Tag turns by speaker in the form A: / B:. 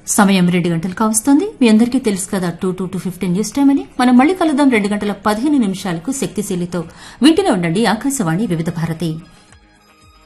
A: సమయం 2 గంటలు కావస్తోంది. మీ అందరికీ తెలుసు కదా 2:15 న్యూస్ టైం అని. మనం మళ్ళీ కలుద్దాం 2 గంటల 15 నిమిషాలకు శక్తిశీలితో. వింటూనే ఉండండి ఆకాశవాణి వివిధ భారతి.